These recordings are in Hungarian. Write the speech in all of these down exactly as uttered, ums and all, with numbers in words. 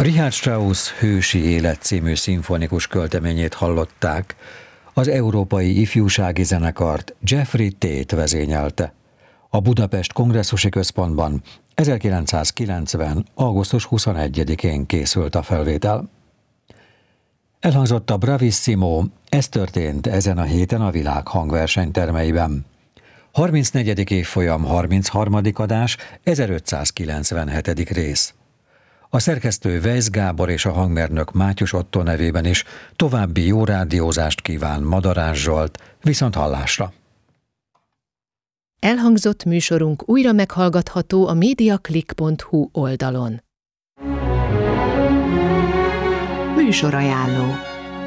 Richard Strauss Hősi élet című szimfonikus költeményét hallották. Az Európai Ifjúsági Zenekart Jeffrey Tate vezényelte. A Budapest Kongresszusi Központban ezerkilencszázkilencven. augusztus huszonegyedikén készült a felvétel. Elhangzott a Bravissimo, ez történt ezen a héten a világ hangversenytermeiben. harmincnegyedik évfolyam harmincharmadik adás, ezerötszázkilencvenhetedik rész. A szerkesztő Weisz Gábor és a hangmérnök Mátyus Otto nevében is további jó rádiózást kíván Madarás Zsolt, viszont hallásra. Elhangzott műsorunk újra meghallgatható a mediaclick pont hu oldalon. Műsorajánló.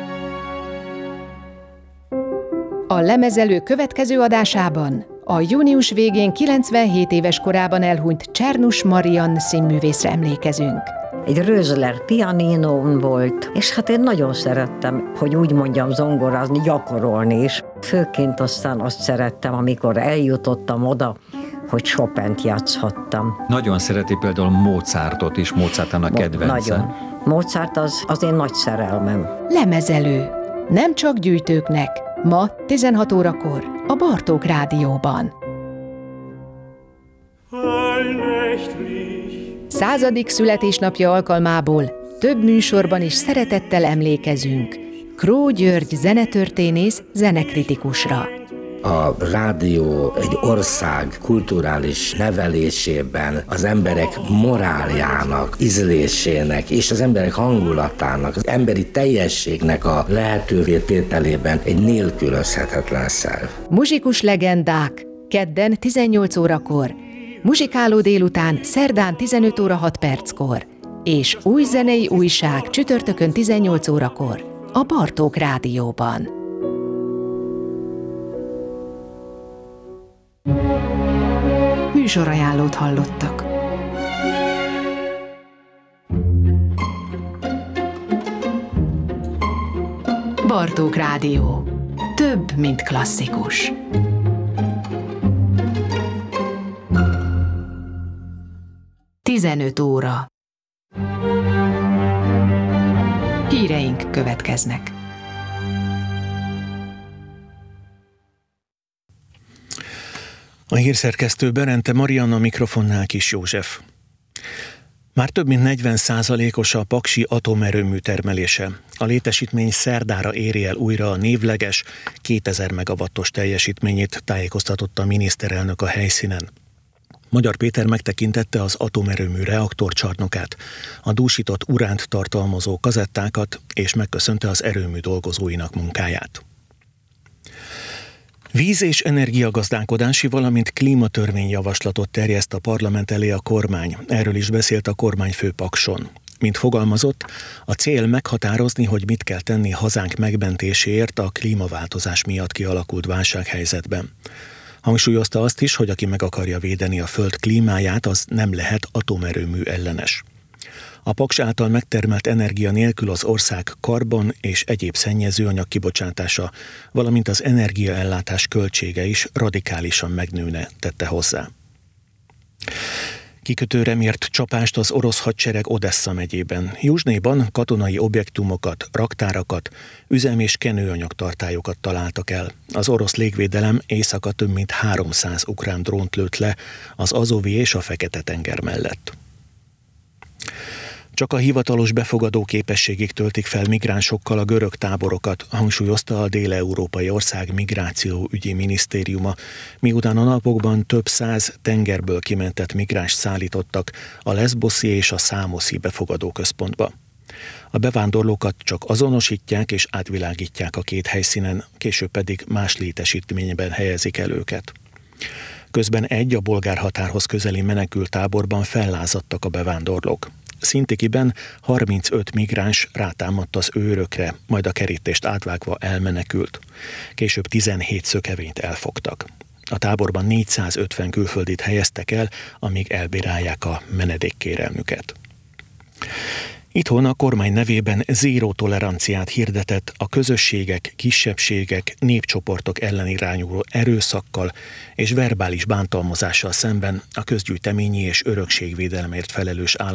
A Lemezelő következő adásában a június végén kilencvenhét éves korában elhunyt Czernus Marian színművészre emlékezünk. Egy Rösler pianinón volt, és hát én nagyon szerettem, hogy úgy mondjam, zongorázni, gyakorolni is. Főként aztán azt szerettem, amikor eljutottam oda, hogy Chopint játszhattam. Nagyon szereti például Mozartot is, Mozartnak a kedvence. Nagyon. Mozart az, az én nagy szerelmem. Lemezelő. Nem csak gyűjtőknek. Ma tizenhat órakor a Bartók Rádióban. Századik születésnapja alkalmából több műsorban is szeretettel emlékezünk Kró György zenetörténész zenekritikusra. A rádió egy ország kulturális nevelésében, az emberek moráljának, ízlésének és az emberek hangulatának, az emberi teljességnek a lehetővé tételében egy nélkülözhetetlen szerv. Muzsikus legendák, kedden tizennyolc órakor, muzsikáló délután szerdán tizenöt óra hat perckor, és új zenei újság csütörtökön tizennyolc órakor a Bartók Rádióban. Műsorajánlót hallottak. Bartók Rádió. Több, mint klasszikus. tizenöt óra. Híreink következnek. A hírszerkesztő Berente Marianna, mikrofonnál Kis József. Már több mint negyven százalékos a paksi atomerőmű termelése. A létesítmény szerdára éri el újra a névleges kétezer megawattos teljesítményét, tájékoztatott a miniszterelnök a helyszínen. Magyar Péter megtekintette az atomerőmű reaktorcsarnokát, a dúsított uránt tartalmazó kazettákat, és megköszönte az erőmű dolgozóinak munkáját. Víz- és energiagazdálkodási, valamint klímatörvényjavaslatot terjeszt a parlament elé a kormány. Erről is beszélt a kormányfő Pakson. Mint fogalmazott, a cél meghatározni, hogy mit kell tenni hazánk megmentéséért a klímaváltozás miatt kialakult válsághelyzetben. Hangsúlyozta azt is, hogy aki meg akarja védeni a föld klímáját, az nem lehet atomerőmű ellenes. A Paks által megtermelt energia nélkül az ország karbon és egyéb szennyezőanyag kibocsátása, valamint az energiaellátás költsége is radikálisan megnőne, tette hozzá. Kikötőre mért csapást az orosz hadsereg Odessza megyében. Juzsnéban katonai objektumokat, raktárakat, üzem- és kenőanyagtartályokat találtak el. Az orosz légvédelem éjszaka több mint háromszáz ukrán drónt lőtt le az Azovi és a Fekete-tenger mellett. Csak a hivatalos befogadó képességig töltik fel migránsokkal a görög táborokat, hangsúlyozta a dél-európai ország migrációügyi minisztériuma, miután a napokban több száz tengerből kimentett migráns szállítottak a Leszboszi és a Számoszi befogadó központba. A bevándorlókat csak azonosítják és átvilágítják a két helyszínen, később pedig más létesítményben helyezik el őket. Közben egy a bolgár határhoz közeli menekülttáborban fellázadtak a bevándorlók. Szintikiben harmincöt migráns rátámadt az őrökre, majd a kerítést átvágva elmenekült. Később tizenhét szökevényt elfogtak. A táborban négyszázötven külföldit helyeztek el, amíg elbírálják a menedékkérelmüket. Itthon a kormány nevében zéró toleranciát hirdetett a közösségek, kisebbségek, népcsoportok ellen irányuló erőszakkal és verbális bántalmazással szemben a közgyűjteményi és örökségvédelemért felelős állam